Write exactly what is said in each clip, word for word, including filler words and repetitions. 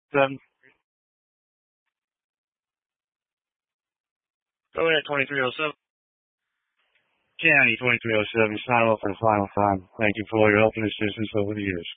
Seven. Go ahead, twenty-three oh seven. County twenty-three oh seven, sign off for the final time. Thank you for all your help and assistance over the years.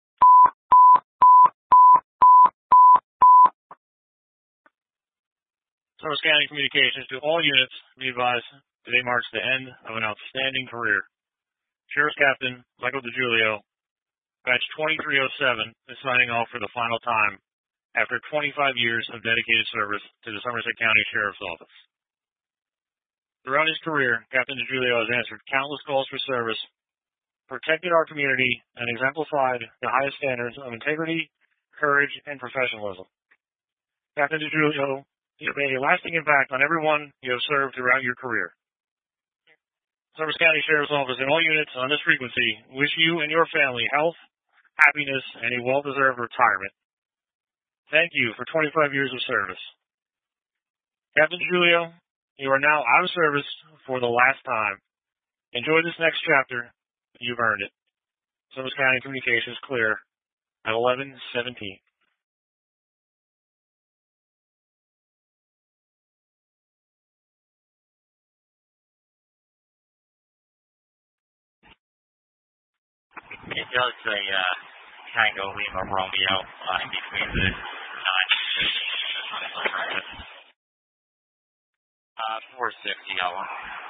Service County Communications to all units, be advised, today marks the end of an outstanding career. Sheriff's Captain Michael DeGiulio, batch twenty-three oh seven, is signing off for the final time after twenty-five years of dedicated service to the Somerset County Sheriff's Office. Throughout his career, Captain DeGiulio has answered countless calls for service, protected our community, and exemplified the highest standards of integrity, courage, and professionalism. Captain DeGiulio, you have made a lasting impact on everyone you have served throughout your career. Service County Sheriff's Office and all units on this frequency wish you and your family health, happiness, and a well-deserved retirement. Thank you for twenty-five years of service. Captain DeGiulio, you are now out of service for the last time. Enjoy this next chapter. You've earned it. Service County Communications clear at eleven seventeen. It does say uh, Tango Lima Romeo uh, in between the nine and fifteen. Uh, four sixty, Ella.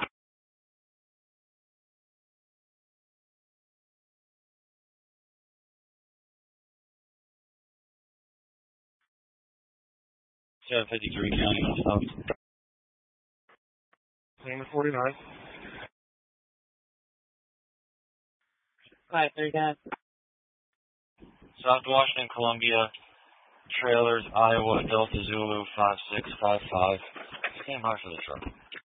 seven fifty-three County on South. Name forty-nine. Five three nine. South Washington, Columbia, trailers, Iowa, Delta Zulu, five six five five. Stand by for the truck.